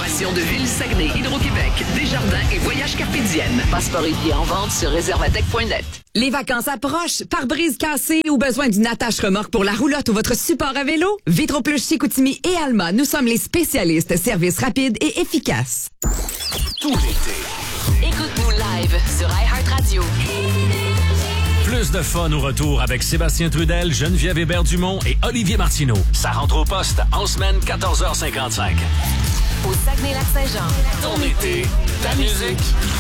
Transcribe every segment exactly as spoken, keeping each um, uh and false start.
collaboration de Ville-Saguenay, Hydro-Québec, Desjardins et Voyage Carpédienne. Passeport et billets en vente sur réservatec point net. Les vacances approchent. Pare-brise cassé ou besoin d'une attache remorque pour la roulotte ou votre support à vélo? Vitro-Plus Chicoutimi et Alma, nous sommes les spécialistes. Service rapide et efficace. Tout l'été. Écoute-nous live sur iHeartRadio. Plus de fun au retour avec Sébastien Trudel, Geneviève Hébert-Dumont et Olivier Martineau. Ça rentre au poste en semaine quatorze heures cinquante-cinq. Au Saguenay-Lac-Saint-Jean. Ton été, ta musique.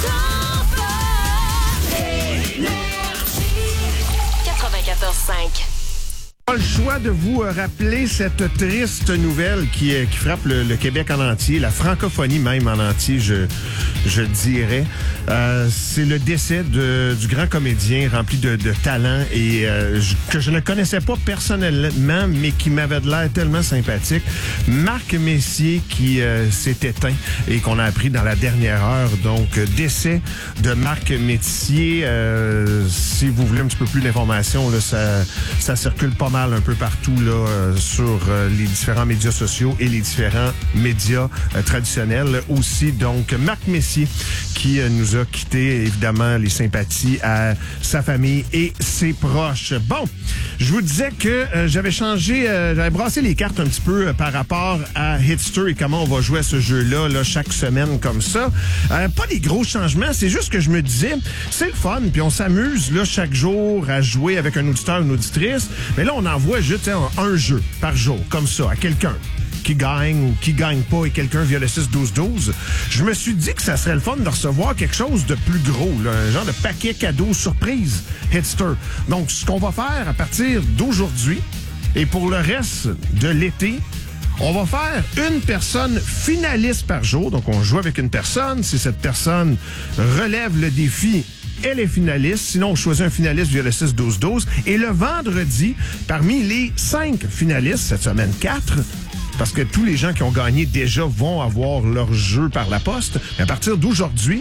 quatre-vingt-quatorze cinq. Pas le choix de vous rappeler cette triste nouvelle qui, qui frappe le, le Québec en entier, la francophonie même en entier, je, je dirais. Euh, c'est le décès de, du grand comédien rempli de, de talent et euh, je, que je ne connaissais pas personnellement, mais qui m'avait de l'air tellement sympathique. Marc Messier qui euh, s'est éteint et qu'on a appris dans la dernière heure. Donc, décès de Marc Messier. Euh, si vous voulez un petit peu plus d'informations, là, ça, ça circule pas mal un peu partout là euh, sur euh, les différents médias sociaux et les différents médias euh, traditionnels aussi. Donc, Marc Messier qui euh, nous a quitté, évidemment, les sympathies à sa famille et ses proches. Bon, je vous disais que euh, j'avais changé, euh, j'avais brassé les cartes un petit peu euh, par rapport à Hitster et comment on va jouer à ce jeu-là là, chaque semaine comme ça. Euh, pas des gros changements, c'est juste que je me disais, c'est le fun, puis on s'amuse là chaque jour à jouer avec un auditeur, une auditrice, mais là, on envoie juste un, un jeu par jour, comme ça, à quelqu'un qui gagne ou qui gagne pas et quelqu'un via le six douze douze. Je me suis dit que ça serait le fun de recevoir quelque chose de plus gros, là, un genre de paquet cadeau surprise Hitster. Donc, ce qu'on va faire à partir d'aujourd'hui et pour le reste de l'été, on va faire une personne finaliste par jour. Donc, on joue avec une personne. Si cette personne relève le défi, elle est finaliste. Sinon, on choisit un finaliste via le six douze douze. Et le vendredi, parmi les cinq finalistes, cette semaine quatre, parce que tous les gens qui ont gagné déjà vont avoir leur jeu par la poste. Mais à partir d'aujourd'hui,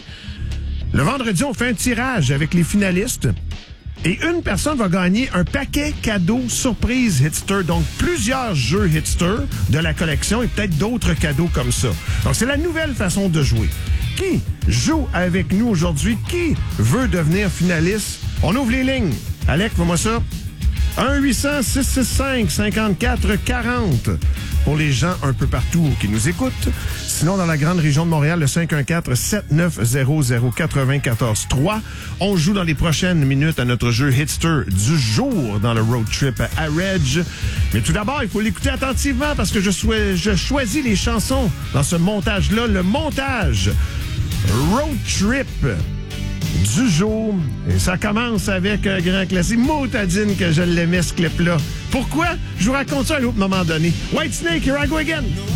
le vendredi, on fait un tirage avec les finalistes. Et une personne va gagner un paquet cadeau surprise Hitster. Donc, plusieurs jeux Hitster de la collection et peut-être d'autres cadeaux comme ça. Donc, c'est la nouvelle façon de jouer. Qui joue avec nous aujourd'hui? Qui veut devenir finaliste? On ouvre les lignes. Alec, fais-moi ça. un huit cents six six cinq cinquante-quatre quarante pour les gens un peu partout qui nous écoutent. Sinon, dans la grande région de Montréal, le cinq un quatre sept neuf zéro zéro neuf quatre trois. On joue dans les prochaines minutes à notre jeu Hitster du jour dans le road trip à Reg. Mais tout d'abord, il faut l'écouter attentivement parce que je, sou- je choisis les chansons dans ce montage-là. Le montage Road Trip du jour. Et ça commence avec un grand classique. Motadine que je l'aimais, ce clip-là. Pourquoi? Je vous raconte ça à un autre moment donné. Whitesnake, here I go again.